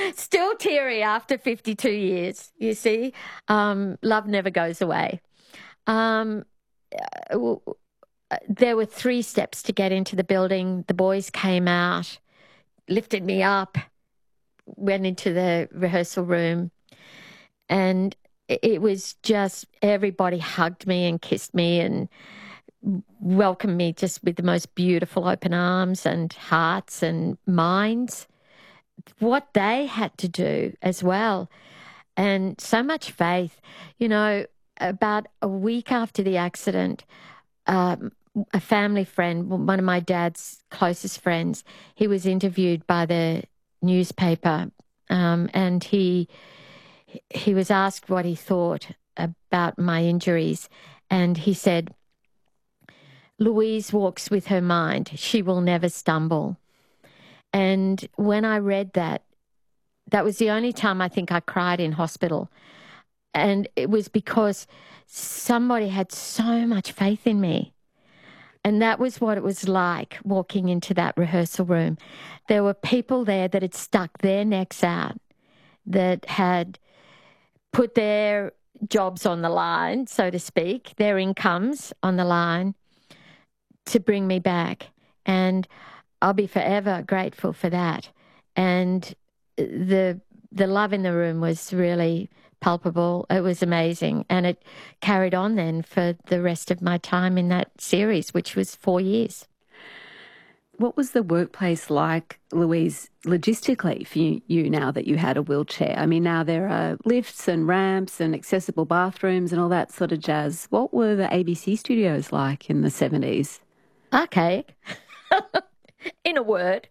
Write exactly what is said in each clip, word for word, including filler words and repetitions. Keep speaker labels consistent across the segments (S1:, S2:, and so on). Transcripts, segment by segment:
S1: Still teary after fifty-two years, you see. Um, love never goes away. Um, uh, there were three steps to get into the building. The boys came out, lifted me up, went into the rehearsal room, and it was just everybody hugged me and kissed me and welcomed me just with the most beautiful open arms and hearts and minds. What they had to do as well, and so much faith. You know, about a week after the accident, um, a family friend, one of my dad's closest friends, he was interviewed by the newspaper, um, and he he was asked what he thought about my injuries, and he said, "Louise walks with her mind. She will never stumble." And when I read that, that was the only time I think I cried in hospital. And it was because somebody had so much faith in me. And that was what it was like walking into that rehearsal room. There were people there that had stuck their necks out, that had put their jobs on the line, so to speak, their incomes on the line to bring me back. And I'll be forever grateful for that. And the the love in the room was really palpable. It was amazing. And it carried on then for the rest of my time in that series, which was four years.
S2: What was the workplace like, Louise, logistically for you, you now that you had a wheelchair? I mean, now there are lifts and ramps and accessible bathrooms and all that sort of jazz. What were the A B C studios like in the seventies?
S1: Archaic. In a word.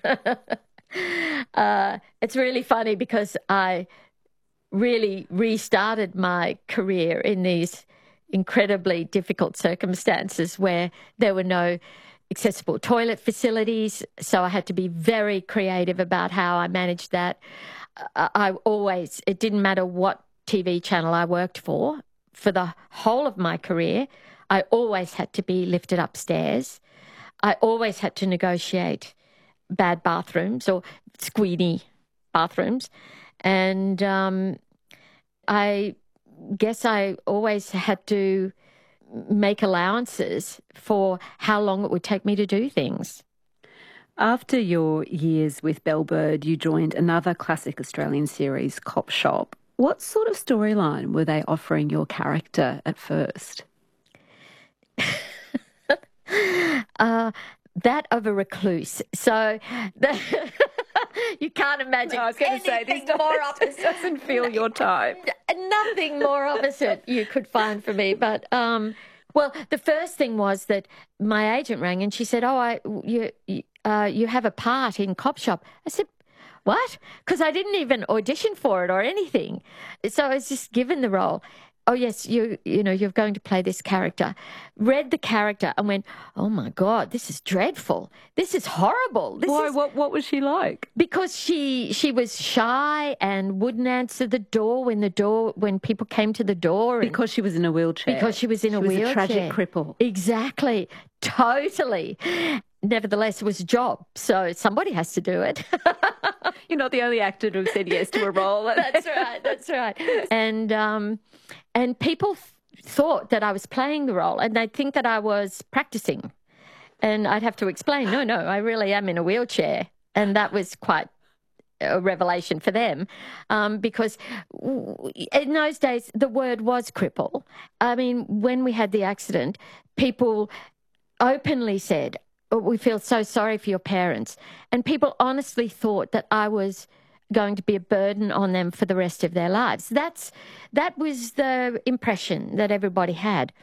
S1: uh, it's really funny because I really restarted my career in these incredibly difficult circumstances where there were no accessible toilet facilities. So I had to be very creative about how I managed that. I, I always, it didn't matter what T V channel I worked for, for the whole of my career, I always had to be lifted upstairs. I always had to negotiate bad bathrooms or squeamy bathrooms. And um, I guess I always had to make allowances for how long it would take me to do things.
S2: After your years with Bell Bird, you joined another classic Australian series, Cop Shop. What sort of storyline were they offering your character at first?
S1: uh, that of a recluse. So the, you can't imagine no, I was going to say, this more opposite.
S2: Doesn't feel your time.
S1: Nothing more opposite you could find for me. But, um, well, the first thing was that my agent rang and she said, oh, I, you, uh, you have a part in Cop Shop. I said, what? Because I didn't even audition for it or anything. So I was just given the role. Oh, yes, you you know, you're going to play this character. Read the character and went, oh, my God, this is dreadful. This is horrible. This
S2: Why?
S1: Is...
S2: What What was she like?
S1: Because she she was shy and wouldn't answer the door when the door when people came to the door.
S2: Because she was in a wheelchair.
S1: Because she was in
S2: she
S1: a
S2: was
S1: wheelchair.
S2: a tragic cripple.
S1: Exactly. Totally. Nevertheless, it was a job, so somebody has to do it.
S2: You're not the only actor who said yes to a role.
S1: That's right, that's right. And um, and people th- thought that I was playing the role, and they'd think that I was practicing. And I'd have to explain, no, no, I really am in a wheelchair. And that was quite a revelation for them, um, because in those days, the word was cripple. I mean, when we had the accident, people openly said, oh, we feel so sorry for your parents. And people honestly thought that I was going to be a burden on them for the rest of their lives. That's that was the impression that everybody had.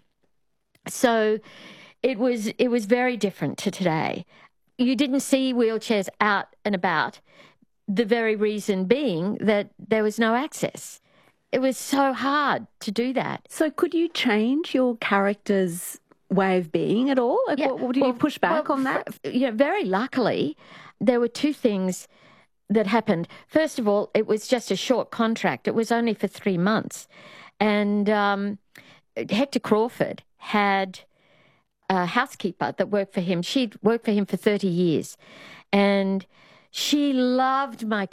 S1: So it was it was very different to today. You didn't see wheelchairs out and about, the very reason being that there was no access. It was so hard to do that.
S2: So could you change your character's way of being at all? Like,
S1: yeah.
S2: what, what, did
S1: well,
S2: you push back
S1: well,
S2: on that?
S1: For, you know, very luckily, there were two things that happened. First of all, it was just a short contract. It was only for three months. And um, Hector Crawford had a housekeeper that worked for him. She'd worked for him for thirty years. And she loved my